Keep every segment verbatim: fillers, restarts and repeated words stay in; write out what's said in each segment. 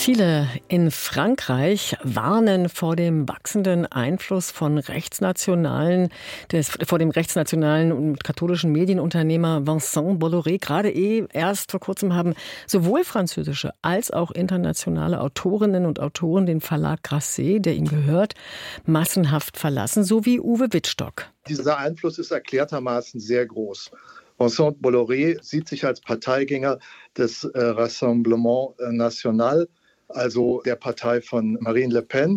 Viele in Frankreich warnen vor dem wachsenden Einfluss von rechtsnationalen, des, vor dem rechtsnationalen und katholischen Medienunternehmer Vincent Bolloré. Gerade eh erst vor kurzem haben sowohl französische als auch internationale Autorinnen und Autoren den Verlag Grasset, der ihm gehört, massenhaft verlassen, so wie Uwe Wittstock. Dieser Einfluss ist erklärtermaßen sehr groß. Vincent Bolloré sieht sich als Parteigänger des äh, Rassemblement National, also der Partei von Marine Le Pen.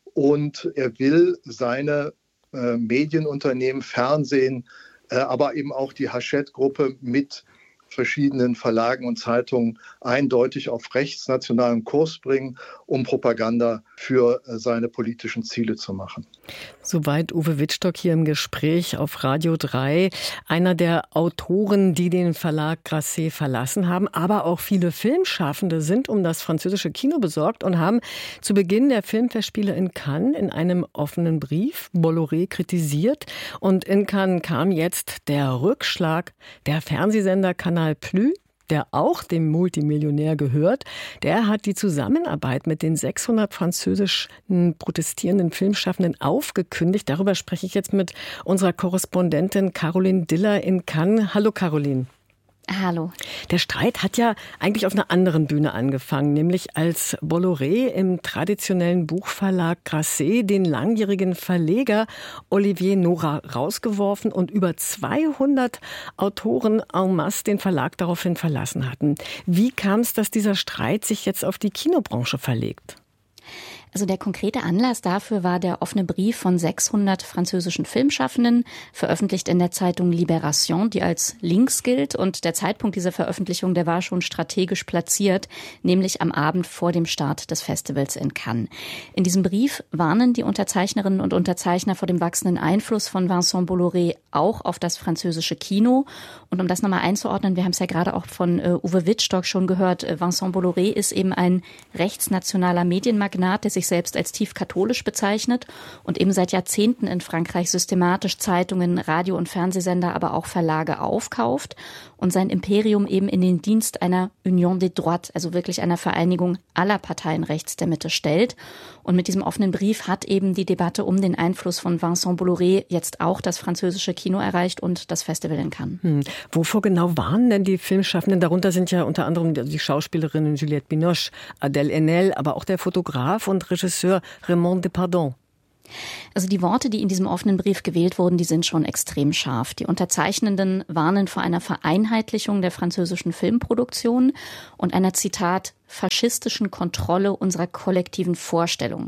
Und er will seine äh, Medienunternehmen, Fernsehen, äh, aber eben auch die Hachette-Gruppe mit verschiedenen Verlagen und Zeitungen eindeutig auf rechtsnationalen Kurs bringen, um Propaganda für seine politischen Ziele zu machen. Soweit Uwe Wittstock hier im Gespräch auf Radio drei. Einer der Autoren, die den Verlag Grasset verlassen haben, aber auch viele Filmschaffende sind um das französische Kino besorgt und haben zu Beginn der Filmfestspiele in Cannes in einem offenen Brief Bolloré kritisiert. Und in Cannes kam jetzt der Rückschlag. Der Fernsehsender Canal Plus, der auch dem Multimillionär gehört, der hat die Zusammenarbeit mit den sechshundert französischen protestierenden Filmschaffenden aufgekündigt. Darüber spreche ich jetzt mit unserer Korrespondentin Caroline Diller in Cannes. Hallo Caroline. Hallo. Der Streit hat ja eigentlich auf einer anderen Bühne angefangen, nämlich als Bolloré im traditionellen Buchverlag Grasset den langjährigen Verleger Olivier Nora rausgeworfen und über zweihundert Autoren en masse den Verlag daraufhin verlassen hatten. Wie kam es, dass dieser Streit sich jetzt auf die Kinobranche verlegt? Also der konkrete Anlass dafür war der offene Brief von sechshundert französischen Filmschaffenden, veröffentlicht in der Zeitung Libération, die als links gilt. Und der Zeitpunkt dieser Veröffentlichung, der war schon strategisch platziert, nämlich am Abend vor dem Start des Festivals in Cannes. In diesem Brief warnen die Unterzeichnerinnen und Unterzeichner vor dem wachsenden Einfluss von Vincent Bolloré auch auf das französische Kino. Und um das nochmal einzuordnen, wir haben es ja gerade auch von uh, Uwe Wittstock schon gehört, uh, Vincent Bolloré ist eben ein rechtsnationaler Medienmagnat, der sich selbst als tief katholisch bezeichnet und eben seit Jahrzehnten in Frankreich systematisch Zeitungen, Radio- und Fernsehsender, aber auch Verlage aufkauft und sein Imperium eben in den Dienst einer Union des Droites, also wirklich einer Vereinigung aller Parteien rechts der Mitte stellt. Und mit diesem offenen Brief hat eben die Debatte um den Einfluss von Vincent Bolloré jetzt auch das französische Kino erreicht und das Festival in Cannes. Hm. Wovor genau warnen denn die Filmschaffenden? Darunter sind ja unter anderem die Schauspielerinnen Juliette Binoche, Adèle Haenel, aber auch der Fotograf und Regisseur Raymond Depardon. Also die Worte, die in diesem offenen Brief gewählt wurden, die sind schon extrem scharf. Die Unterzeichnenden warnen vor einer Vereinheitlichung der französischen Filmproduktion und einer, Zitat, faschistischen Kontrolle unserer kollektiven Vorstellung.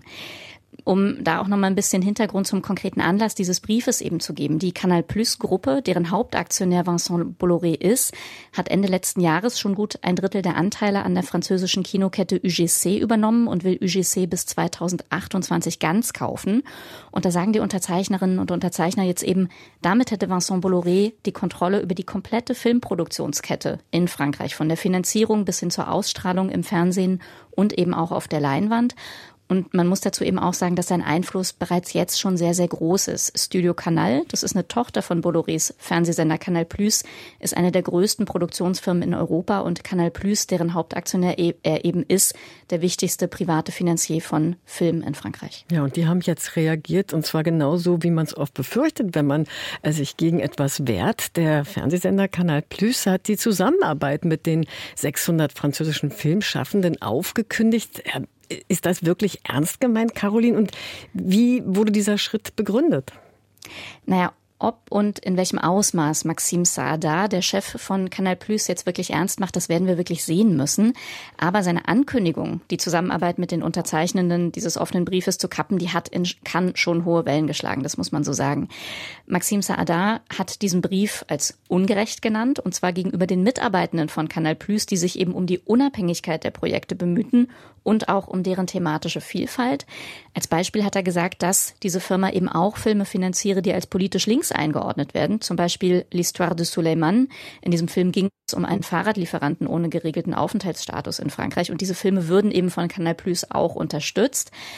Um da auch noch mal ein bisschen Hintergrund zum konkreten Anlass dieses Briefes eben zu geben. Die Canal Plus Gruppe, deren Hauptaktionär Vincent Bolloré ist, hat Ende letzten Jahres schon gut ein Drittel der Anteile an der französischen Kinokette U G C übernommen und will U G C bis zweitausendachtundzwanzig ganz kaufen. Und da sagen die Unterzeichnerinnen und Unterzeichner jetzt eben, damit hätte Vincent Bolloré die Kontrolle über die komplette Filmproduktionskette in Frankreich, von der Finanzierung bis hin zur Ausstrahlung im Fernsehen und eben auch auf der Leinwand. Und man muss dazu eben auch sagen, dass sein Einfluss bereits jetzt schon sehr, sehr groß ist. Studio Canal, das ist eine Tochter von Bollorés Fernsehsender Canal Plus, ist eine der größten Produktionsfirmen in Europa und Canal Plus, deren Hauptaktionär er eben ist, der wichtigste private Finanzier von Filmen in Frankreich. Ja, und die haben jetzt reagiert und zwar genauso, wie man es oft befürchtet, wenn man sich gegen etwas wehrt. Der Fernsehsender Canal Plus hat die Zusammenarbeit mit den sechshundert französischen Filmschaffenden aufgekündigt. Er Ist das wirklich ernst gemeint, Caroline? Und wie wurde dieser Schritt begründet? Naja, ob und in welchem Ausmaß Maxime Saada, der Chef von Canal Plus, jetzt wirklich ernst macht, das werden wir wirklich sehen müssen. Aber seine Ankündigung, die Zusammenarbeit mit den Unterzeichnenden dieses offenen Briefes zu kappen, die hat in Cannes schon hohe Wellen geschlagen, das muss man so sagen. Maxime Saada hat diesen Brief als ungerecht genannt, und zwar gegenüber den Mitarbeitenden von Canal Plus, die sich eben um die Unabhängigkeit der Projekte bemühten und auch um deren thematische Vielfalt. Als Beispiel hat er gesagt, dass diese Firma eben auch Filme finanziere, die als politisch links eingeordnet werden. Zum Beispiel L'Histoire de Suleiman. In diesem Film ging es um einen Fahrradlieferanten ohne geregelten Aufenthaltsstatus in Frankreich. Und diese Filme würden eben von Canal Plus auch unterstützt.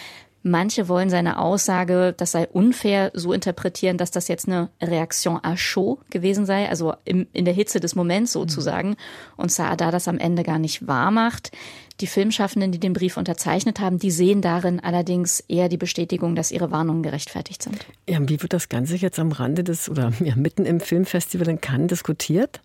Manche wollen seine Aussage, das sei unfair, so interpretieren, dass das jetzt eine Reaktion à chaud gewesen sei, also im, in der Hitze des Moments sozusagen, und Saada das am Ende gar nicht wahr macht. Die Filmschaffenden, die den Brief unterzeichnet haben, die sehen darin allerdings eher die Bestätigung, dass ihre Warnungen gerechtfertigt sind. Ja, wie wird das Ganze jetzt am Rande des oder ja, mitten im Filmfestival in Cannes diskutiert?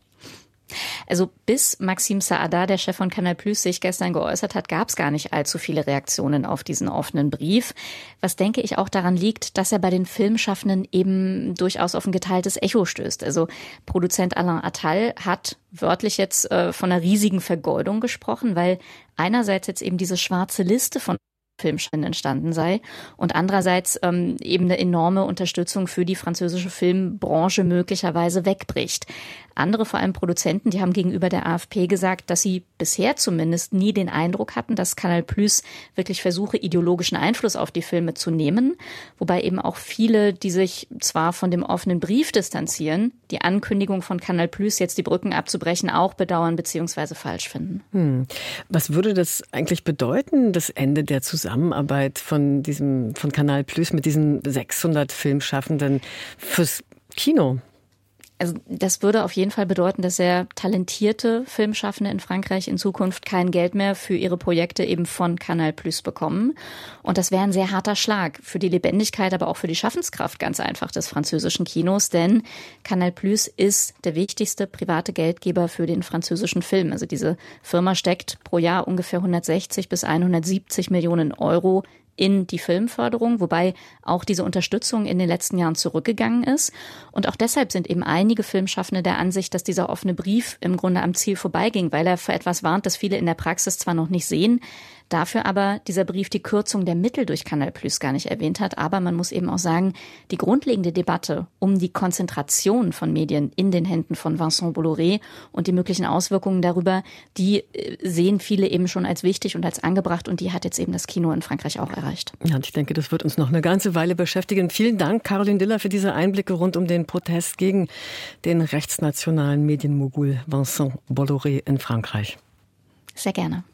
Also bis Maxime Saada, der Chef von Canal Plus, sich gestern geäußert hat, gab es gar nicht allzu viele Reaktionen auf diesen offenen Brief. Was, denke ich, auch daran liegt, dass er bei den Filmschaffenden eben durchaus auf ein geteiltes Echo stößt. Also Produzent Alain Attal hat wörtlich jetzt äh, von einer riesigen Vergeudung gesprochen, weil einerseits jetzt eben diese schwarze Liste von Filmschaffenden entstanden sei und andererseits ähm, eben eine enorme Unterstützung für die französische Filmbranche möglicherweise wegbricht. Andere, vor allem Produzenten, die haben gegenüber der A F P gesagt, dass sie bisher zumindest nie den Eindruck hatten, dass Canal Plus wirklich versuche, ideologischen Einfluss auf die Filme zu nehmen. Wobei eben auch viele, die sich zwar von dem offenen Brief distanzieren, die Ankündigung von Canal Plus, jetzt die Brücken abzubrechen, auch bedauern bzw. falsch finden. Hm. Was würde das eigentlich bedeuten, das Ende der Zusammenarbeit von diesem, von Canal Plus mit diesen sechshundert Filmschaffenden fürs Kino? Also das würde auf jeden Fall bedeuten, dass sehr talentierte Filmschaffende in Frankreich in Zukunft kein Geld mehr für ihre Projekte eben von Canal Plus bekommen. Und das wäre ein sehr harter Schlag für die Lebendigkeit, aber auch für die Schaffenskraft ganz einfach des französischen Kinos. Denn Canal Plus ist der wichtigste private Geldgeber für den französischen Film. Also diese Firma steckt pro Jahr ungefähr hundertsechzig bis hundertsiebzig Millionen Euro in die Filmförderung, wobei auch diese Unterstützung in den letzten Jahren zurückgegangen ist. Und auch deshalb sind eben einige Filmschaffende der Ansicht, dass dieser offene Brief im Grunde am Ziel vorbeiging, weil er für etwas warnt, das viele in der Praxis zwar noch nicht sehen, dafür aber dieser Brief die Kürzung der Mittel durch Canal Plus gar nicht erwähnt hat. Aber man muss eben auch sagen, die grundlegende Debatte um die Konzentration von Medien in den Händen von Vincent Bolloré und die möglichen Auswirkungen darüber, die sehen viele eben schon als wichtig und als angebracht. Und die hat jetzt eben das Kino in Frankreich auch erreicht. Ja, und ich denke, das wird uns noch eine ganze Weile beschäftigen. Vielen Dank, Caroline Diller, für diese Einblicke rund um den Protest gegen den rechtsnationalen Medienmogul Vincent Bolloré in Frankreich. Sehr gerne.